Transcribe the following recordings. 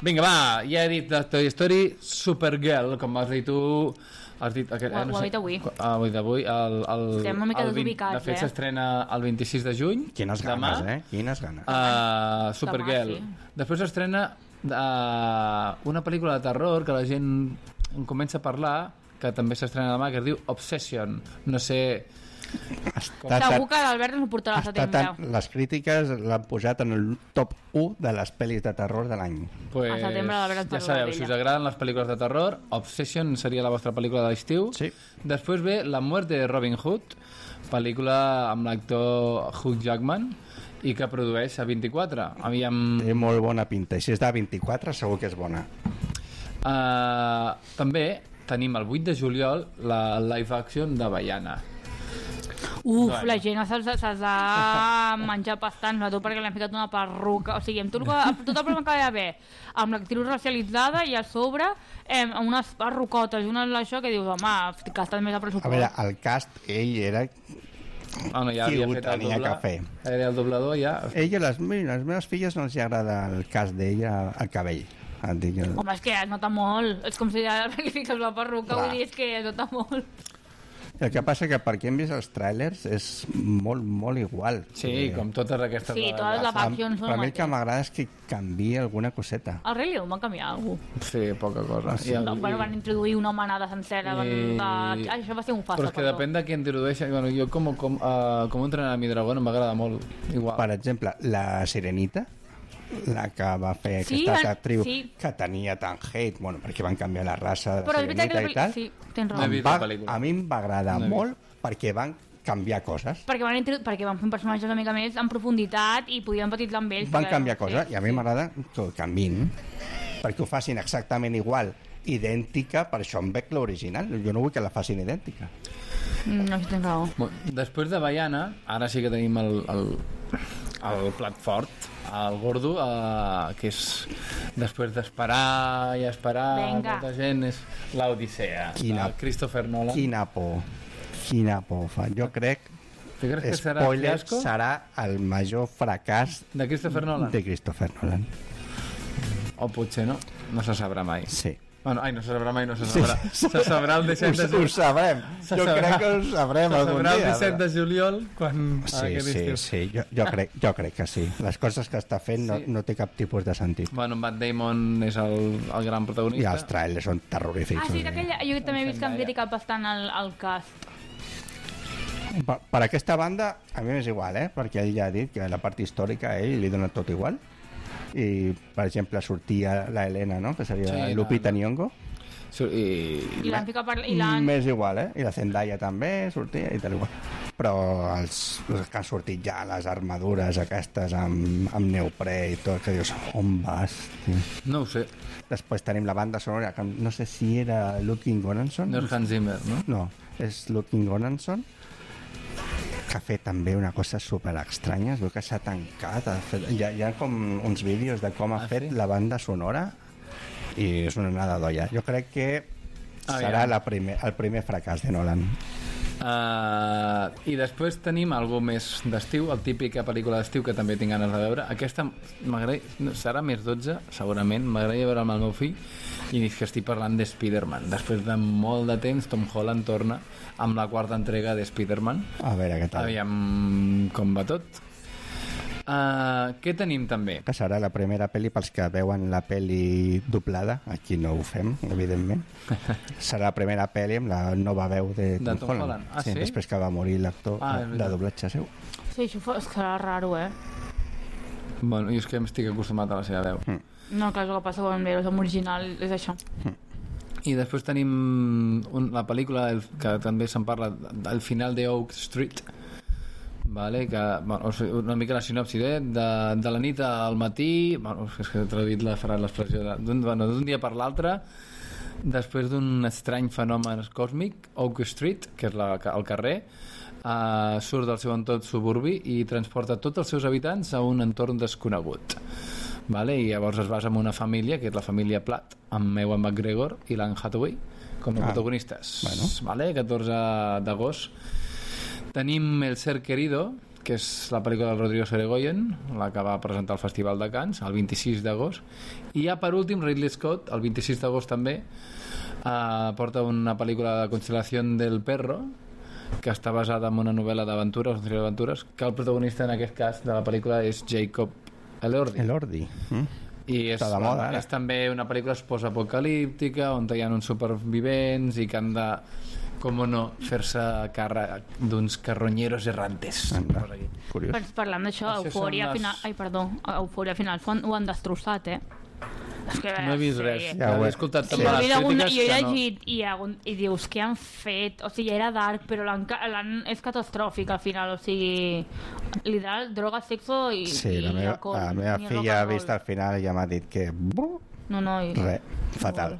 Vinga, va, ja he dit de Toy Story, Supergirl, com has dit tu. Has dit aquest, Ho ha dit avui. Avui, Estem una mica desubicats, de fet, s'estrena el 26 de juny. Quines ganes, Quines ganes. Supergirl. Demà, sí. Després s'estrena una pel·lícula de terror que la gent en comença a parlar, que també s'estrena demà, que es diu Obsession. No sé... Segur que l'Albert ens ho portarà a setembre. Les crítiques l'han posat en el top 1 de les pel·lis de terror de l'any. Pues, A setembre l'Albert ens ja sabeu, si us agraden les pel·lícules de terror, Obsession seria la vostra pel·lícula de l'estiu. Sí. Després ve La muerte de Robin Hood, pel·lícula amb l'actor Hugh Jackman i que produeix a 24. Té molt bona pinta, i si és de 24 segur que és bona. També tenim el 8 de juliol la live action de Baiana. La gent se'ls ha menjat bastant, sobretot perquè l'hem ficat una perruca, o sigui, amb tot el problema que hi ha d'haver amb l'actriu racialitzada i a sobre amb unes perrucotes i això que dius, home, que estan més a pressupost. A veure, el cast, ell era ja qui ho fet tenia que fer. Era el doblador, ja. Ella, les meves filles no els agrada el cast d'ella, el cabell. Home, és que es nota molt, és com si li fiques la perruca. Vull dir, és que es nota molt. El que passa que perquè hem vist els tràilers és molt, molt igual. Sí, com totes aquestes... Sí, totes les accions són per mi el que m'agrada és que canvia alguna coseta. El Rei León va canviar alguna cosa. Sí, poca cosa. Van introduir una manada sencera. Això va ser un fàcil. Però és que depèn de qui introdueix. Bueno, jo com entrenar a mi dragón m'agrada molt igual. Per exemple, la Sirenita, la que va fer aquesta actriu que tenia tant hate, bueno, perquè van canviar la raça de la Sirenita i tal. Sí, tens raó. A mi em va agradar molt perquè van canviar coses. Perquè van fer un personatge una mica més en profunditat i podien patir amb ells. Van canviar coses i a mi m'agrada que ho canviïn, perquè ho facin exactament igual, idèntica, per això em veig l'original. Jo no vull que la facin idèntica. No, si tens raó. Després de Baiana, ara sí que tenim el plat fort, el gordo, que és després d'esperar i esperar molta gent, és l'Odissea de Christopher Nolan. Quina por fa. Jo crec que serà el major fracàs de Christopher Nolan. O potser no se sabrà mai. Sí. Bueno, no se sabrà mai, no se sabrà. Se sabrà el 17 de juliol. Ho sabrem. Jo crec que ho sabrem algun dia. Se sabrà el 17 de juliol quan... Sí. Jo crec que sí. Les coses que està fent no té cap tipus de sentit. Bueno, Matt Damon és el gran protagonista. I els trailers són terrorífics. Sí, jo també he vist que han criticat bastant el cast. Per aquesta banda, a mi m'és igual, perquè ell ja ha dit que la part històrica a ell li dona tot igual. I per exemple sortia la Helena, no? Que seria Lupita Nyong'o, i l'han ficat més igual, i la Zendaya també sortia i tal igual, però els que han sortit ja les armadures aquestes amb neoprè i tot, que dius, on vas? No ho sé. Després tenim la banda sonora, que no sé si era Ludwig Göransson. No és Hans Zimmer, no? No, és Ludwig Göransson, que ha fet també una cosa super estranya. Es veu que s'ha tancat, hi ha com uns vídeos de com ha fet la banda sonora i és una anada d'olla. Jo crec que serà el primer fracàs de Nolan. I després tenim algo més d'estiu, el típica pel·lícula d'estiu que també tinc ganes de veure. Aquesta serà més 12 segurament, m'agradaria veure amb el meu fill, i és que estic parlant de Spider-Man. Després de molt de temps Tom Holland torna amb la quarta entrega de Spider-Man. A veure què tal. Aviam com va tot. Què tenim també? Que serà la primera pel·li pels que veuen la pel·li doblada. Aquí no ho fem, evidentment. Serà la primera pel·li amb la nova veu de Tom Holland. Sí? Després que va morir l'actor de doblatge seu. Sí, això serà raro, Bueno, jo és que estic acostumat a la seva veu. No, clar, el que passa quan veus l'original és això. I després tenim la pel·lícula que també se'n parla, el final de Oak Street, vale? Que, una mica la sinopsi de la nit al matí, és que he traduït l'expressió d'un dia per l'altre, després d'un estrany fenomen còsmic, Oak Street, que és el carrer, surt del seu entorn suburbi i transporta tots els seus habitants a un entorn desconegut, vale? I llavors es basa en una família, que és la família Platt, amb Ewan McGregor i l'Anne Hathaway com a protagonistes. Vale? 14 d'agost tenim El ser querido, que és la pel·lícula del Rodrigo Sorogoyen, la que va presentar al Festival de Cannes el 26 d'agost, i ja per últim Ridley Scott el 26 d'agost també porta una pel·lícula de Constelació del Perro, que està basada en una novel·la d'aventures, una sèrie d'aventures, que el protagonista en aquest cas de la pel·lícula és Jacob Elordi. I és, de moda, és també una pel·lícula post-apocalíptica on hi ha uns supervivents i que han de, com no, fer-se càrrec d'uns carronyeros errantes. Curiós. Parlant d'això, Eufòria final ho han destrossat, És que, no he vist res, ja he escoltat sí. també les crítiques jo he llegit i dius què han fet, o sigui, era dark però és catastròfic al final, o sigui, literal, droga, sexo i alcohol. La meva filla ha vist al final i ja m'ha dit que fatal.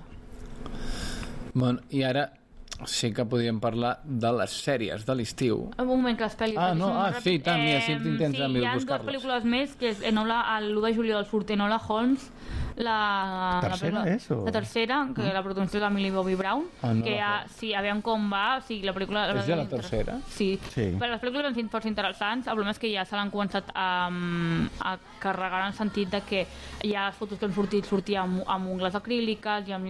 Bueno, i ara sí que podríem parlar de les sèries de l'estiu. Un moment, que les pel·lícules... sí, tant, mira, si intents hi ha dues pel·lícules més, que és l'1 de juliol surt Enola Holmes, la tercera, que la protagonista és la Millie Bobby Brown, que aviam com va, o sigui, la pel·lícula... És ja la tercera? Sí. Però les pel·lícules han sigut força interessants, el problema és que ja se l'han començat a carregar en el sentit de que hi ha fotos que han sortia amb ungles acríliques i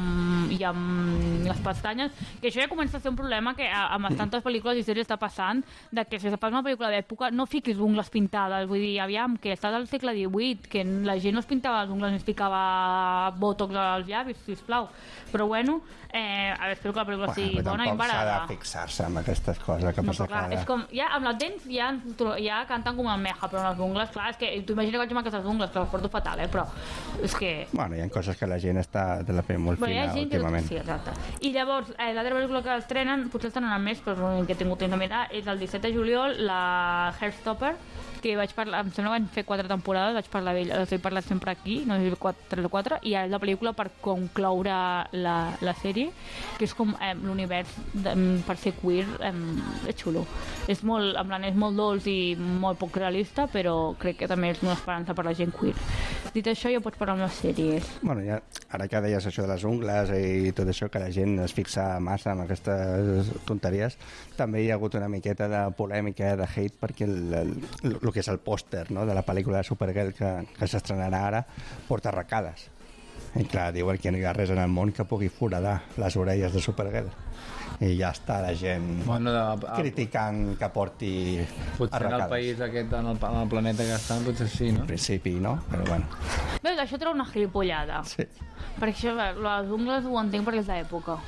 amb les pestanyes, que això ja comença a ser un problema que amb tantes pel·lícules i sèries està passant, de que si fas una pel·lícula d'època no fiquis ungles pintades, vull dir, aviam, que estàs al segle XVIII, que la gent no es pintava les ungles ni es ficava botox als llavis, sisplau, però bueno, a veure, espero que la pel·lícula sigui bona i barata. Tampoc s'ha de fixar-se amb aquestes coses que passa clar, és com, ja amb les dents ja canten com el meja, però amb les ungles, clar, és que tu imagina que vaig amb aquestes ungles, que les porto fatal, però és que... Bueno, hi ha coses que la gent està de la pell molt fina últimament. Sí, exacte. I llavors, l'altra pel·lícula que estrenen, potser estrenaran més, però que he tingut temps de mirar, és el 17 de juliol, la Heartstopper, que vaig parlar, em sembla que van fer 4 temporades, vaig parlar d'ella, he parlat sempre aquí, no sé, 3 o 4, i ara és la pel·lícula per concloure la sèrie, que és com l'univers per ser queer, és xulo. És molt, en plan, és molt dolç i molt poc realista, però crec que també és una esperança per la gent queer. Dit això, ja pots parlar amb les sèries. Bueno, ja, ara que deies això de les ungles i tot això, que la gent es fixa massa en aquestes tonteries, també hi ha hagut una miqueta de polèmica, de hate, perquè el que és el pòster, no?, de la pel·lícula de Supergirl que s'estrenarà ara porta arracades. I clar, diuen que no hi ha res en el món que pugui foradar les orelles de Supergirl. I ja està la gent criticant que porti potser arracades. En el país aquest, en el planeta que estan, potser sí, no? En principi no, però bueno. Veus, això treu una gilipollada. Sí. Perquè això, les ungles ho entenc perquè és d'època.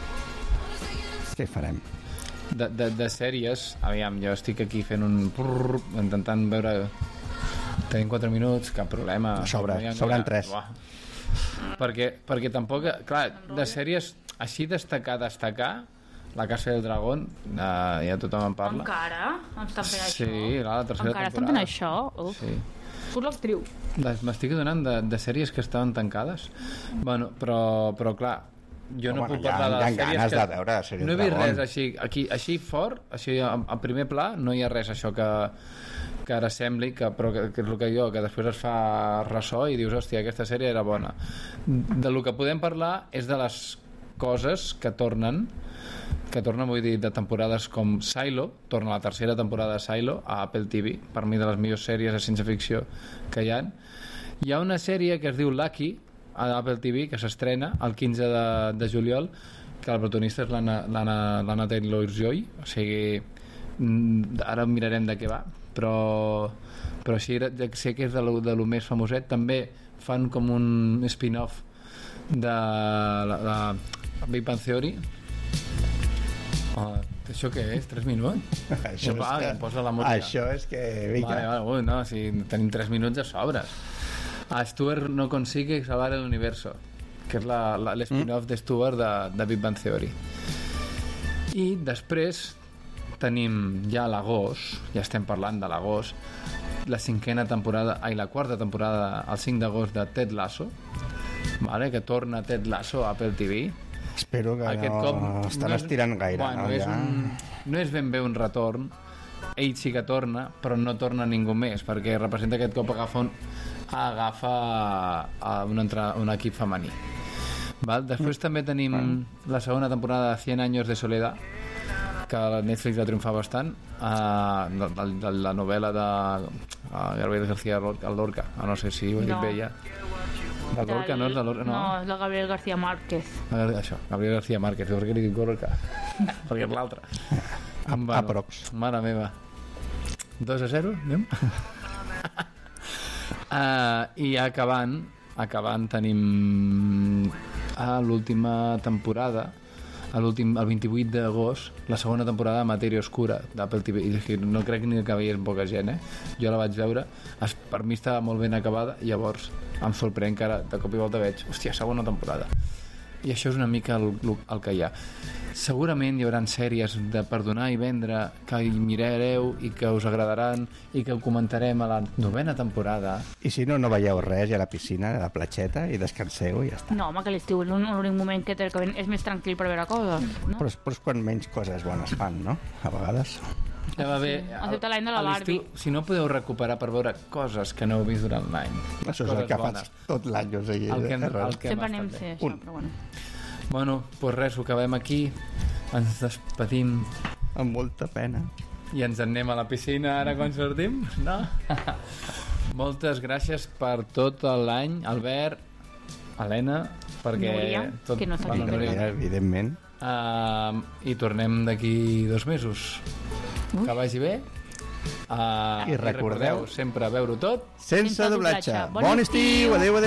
Què farem? De sèries, aviam, jo estic aquí fent un intentant veure, tenim 4 minuts, cap problema, sobren 3 perquè tampoc, clar, de sèries així destacar La Casa del Dragón, ja tothom en parla. Encara? Estan fent això? Sí, la tercera temporada. Encara estan fent això? Sí. Surt l'actriu. M'estic donant de sèries que estaven tancades. Bueno, però clar, jo no puc parlar de sèries de veure sèries no he vist res així fort, així a primer pla no hi ha res això que ara sembli però que és el que jo, que després es fa ressò i dius, hòstia, aquesta sèrie era bona. Del que podem parlar és de les coses que tornen, vull dir, de temporades com Silo, torna la tercera temporada de Silo a Apple TV, per mi de les millors sèries de ciència-ficció que hi ha. Hi ha una sèrie que es diu Lucky a Apple TV, que s'estrena el 15 de juliol, que el protagonista és l'Anna Taylor-Joy, o sigui, ara mirarem de què va, però sí, sé que és de lo més famoset. També fan com un spin-off de la Big Bang Theory. Això què és? 3 minuts? Això és que... Vale, no, si tenim 3 minuts de sobres. Stuart no consigue salvar el universo, que és l'spin-off de Stuart de Big Bang Theory. I després tenim ja l'agost, ja estem parlant de l'agost, la quarta temporada el 5 d'agost de Ted Lasso, vale, que torna Ted Lasso a Apple TV. Espero que no estan estirant gaire. No és ben bé un retorn, ell sí que torna, però no torna ningú més, perquè representa aquest cop agafa un equip femení. Val? Després també tenim la segona temporada de 100 años de soledad, que Netflix va triomfar bastant, de la novel·la de Gabriel García Lorca, no sé si ho he dit bé ja. De Lorca, no és de Lorca, no? No, és de Gabriel García Márquez. Això, Gabriel García Márquez, per què li dic Lorca? Perquè és l'altre. Aprox. Mare meva. 2-0, anem? I acabant tenim l'última temporada, el 28 d'agost, la segona temporada de Matèria Oscura d'Apple TV. I no crec ni que veiés poca gent, Jo la vaig veure, per mi estava molt ben acabada, i llavors em sorprèn que ara de cop i volta veig, hòstia, segona temporada. I això és una mica el que hi ha. Segurament hi haurà sèries de perdonar i vendre que hi mirareu i que us agradaran i que ho comentarem a la 9ª temporada. I si no veieu res, hi ha la piscina, a la platxeta, i descanseu i ja està. No, home, que l'estiu és l'únic moment que és més tranquil per veure coses, no? Però és quan menys coses bones fan, no? A vegades. Ja va bé. Excepte l'any de la Barbie. Si no podeu recuperar per veure coses que no heu vist durant l'any. Això és el que fas tot l'any, o sigui... Sempre anem a fer això, però bueno. Bueno, doncs res, ho acabem aquí. Ens despedim. Amb molta pena. I ens anem a la piscina ara quan sortim, no? Moltes gràcies per tot l'any, Albert, Helena, perquè... Núria, que no s'ha dit. Evidentment. I tornem d'aquí 2 mesos. Que vagi bé. I recordeu sempre veure-ho tot sense doblatge. Bon estiu, adéu, adéu.